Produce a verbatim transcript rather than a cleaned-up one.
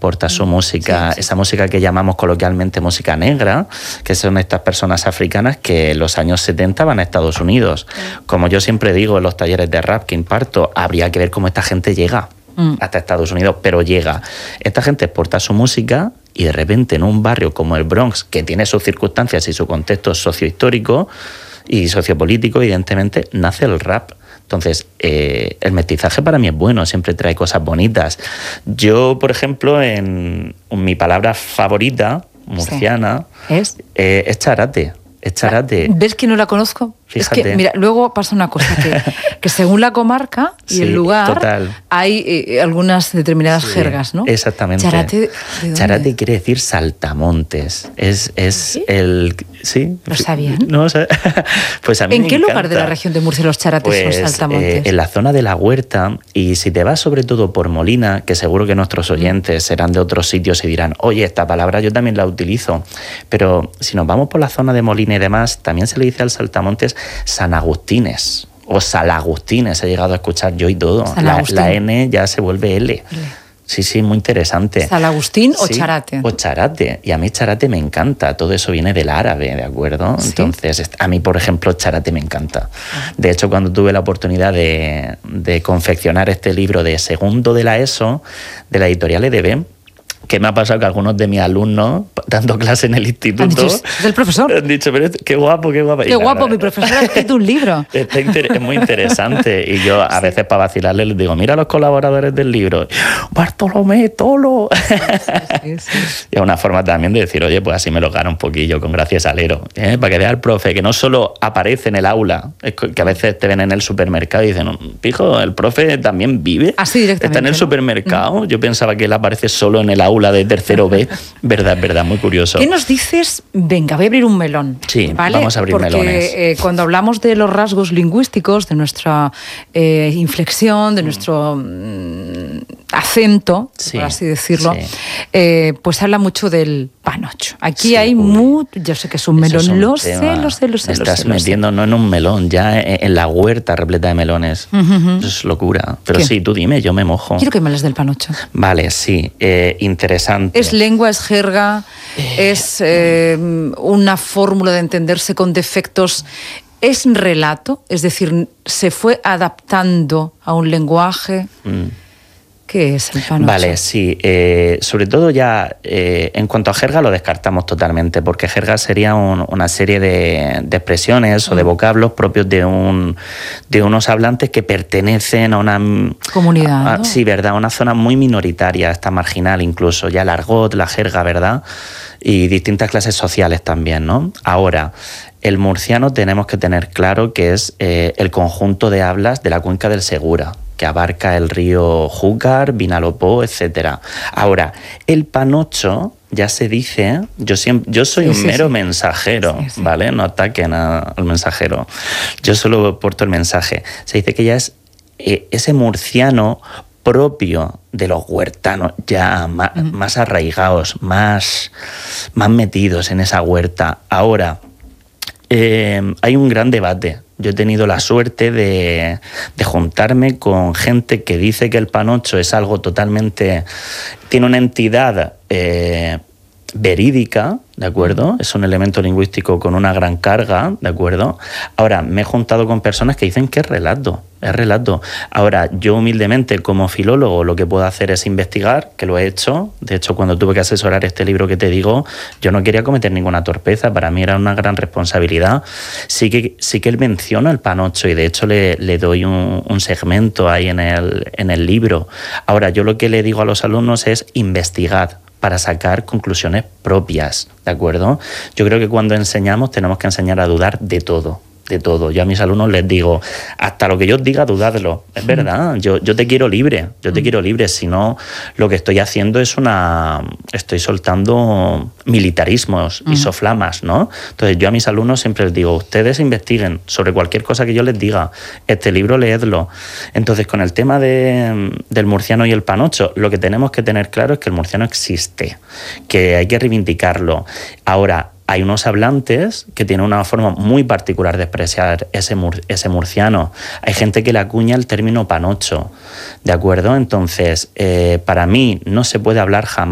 exporta su música, sí, sí. esa música que llamamos coloquialmente música negra, que son estas personas africanas que en los años setenta van a Estados Unidos. Sí. Como yo siempre digo en los talleres de rap que imparto, habría que ver cómo esta gente llega mm. hasta Estados Unidos, pero llega. Esta gente exporta su música y de repente en un barrio como el Bronx, que tiene sus circunstancias y su contexto sociohistórico y sociopolítico, evidentemente, nace el rap. Entonces, eh, el mestizaje para mí es bueno, siempre trae cosas bonitas. Yo, por ejemplo, en, en mi palabra favorita, murciana, sí. ¿Es? Eh, es charate. Es charate. ¿Ves que no la conozco? Fíjate. Es que, mira, luego pasa una cosa, que, que según la comarca y sí, el lugar, total. hay eh, algunas determinadas sí, jergas, ¿no? Exactamente. Charate, ¿de charate quiere decir saltamontes. Es, es ¿Sí? el... ¿Sí? ¿Lo sabían? No, o sea, pues a mí ¿En me qué encanta. lugar de la región de Murcia los charates pues, son saltamontes? Eh, en la zona de la Huerta, y si te vas sobre todo por Molina, que seguro que nuestros oyentes serán de otros sitios y dirán, oye, esta palabra yo también la utilizo, pero si nos vamos por la zona de Molina y demás, también se le dice al saltamontes San Agustines o Salagustines, he llegado a escuchar yo y todo. La, la N ya se vuelve L. L. Sí, sí, muy interesante. ¿Salagustín o sí, charate? O charate. Y a mí charate me encanta. Todo eso viene del árabe, ¿de acuerdo? ¿Sí? Entonces, a mí, por ejemplo, charate me encanta. De hecho, cuando tuve la oportunidad de, de confeccionar este libro de segundo de la ESO, de la editorial E D B, que me ha pasado que algunos de mis alumnos, dando clase en el instituto... ¿Han dicho, es del profesor? Han dicho, pero qué guapo, qué guapo. Qué guapo, mi profesor ha escrito un libro. Está inter- es muy interesante. Y yo a sí. veces para vacilarle les digo, mira a los colaboradores del libro. Bartolomé, Tolo. Sí, sí, sí. Y es una forma también de decir, oye, pues así me lo gano un poquillo con gracias alero. ¿eh? Para que vea el profe que no solo aparece en el aula, es que a veces te ven en el supermercado y dicen, pijo, el profe también vive. Así directamente. Está en el ¿no? supermercado. Mm. Yo pensaba que él aparece solo en el aula de tercero B, verdad, verdad, muy curioso. ¿Qué nos dices? Venga, voy a abrir un melón. Sí, ¿vale? vamos a abrir Porque, melones. Eh, cuando hablamos de los rasgos lingüísticos, de nuestra eh, inflexión, de nuestro mm, acento, sí, por así decirlo, sí. eh, pues habla mucho del panocho. Aquí sí, hay mucho, yo sé que es un melón, es un lo, sé, lo sé, lo sé, Me lo estás sé, metiendo lo sé. no en un melón, ya en la huerta repleta de melones. Uh-huh. Eso es locura. Pero ¿qué? Sí, tú dime, yo me mojo. Quiero que me hables del panocho. Vale, sí, eh, interesante. ¿Es lengua, es jerga, eh, es eh, una fórmula de entenderse con defectos? ¿Es relato? Es decir, ¿se fue adaptando a un lenguaje? Mm. ¿Qué es el panocho? Vale, sí. Eh, sobre todo ya eh, en cuanto a jerga lo descartamos totalmente, porque jerga sería un, una serie de, de expresiones mm. o de vocablos propios de un de unos hablantes que pertenecen a una comunidad. A, a, ¿no? Sí, verdad, una zona muy minoritaria, hasta marginal incluso, ya el argot, la jerga, ¿verdad? Y distintas clases sociales también, ¿no? Ahora, el murciano tenemos que tener claro que es eh, el conjunto de hablas de la cuenca del Segura, que abarca el río Júcar, Vinalopó, etcétera. Ahora, el panocho ya se dice, yo siempre, yo soy sí, un sí, mero sí. mensajero, sí, sí. ¿vale? No ataquen a, al mensajero. Yo solo porto el mensaje. Se dice que ya es eh, ese murciano propio de los huertanos, ya más, uh-huh. más arraigados, más, más metidos en esa huerta. Ahora, eh, hay un gran debate. Yo he tenido la suerte de, de juntarme con gente que dice que el panocho es algo totalmente... Tiene una entidad eh, verídica, ¿de acuerdo? Es un elemento lingüístico con una gran carga, ¿de acuerdo? Ahora, me he juntado con personas que dicen que es relato, es relato. Ahora, yo humildemente como filólogo lo que puedo hacer es investigar, que lo he hecho. De hecho, cuando tuve que asesorar este libro que te digo, yo no quería cometer ninguna torpeza, para mí era una gran responsabilidad. Sí que, sí que él menciona el panocho y de hecho le, le doy un, un segmento ahí en el, en el libro. Ahora, yo lo que le digo a los alumnos es investigar para sacar conclusiones propias, ¿de acuerdo? Yo creo que cuando enseñamos tenemos que enseñar a dudar de todo, de todo. Yo a mis alumnos les digo, hasta lo que yo os diga, dudadlo. Es verdad, yo, yo te quiero libre, yo te quiero libre, si no, lo que estoy haciendo es una... Estoy soltando militarismos, uh-huh. isoflamas, ¿no? Entonces yo a mis alumnos siempre les digo, ustedes investiguen sobre cualquier cosa que yo les diga, este libro leedlo. Entonces con el tema de, del murciano y el panocho, lo que tenemos que tener claro es que el murciano existe, que hay que reivindicarlo. Ahora, hay unos hablantes que tienen una forma muy particular de expresar ese, mur, ese murciano. Hay gente que le acuña el término panocho, ¿de acuerdo? Entonces, eh, para mí no se puede hablar jamás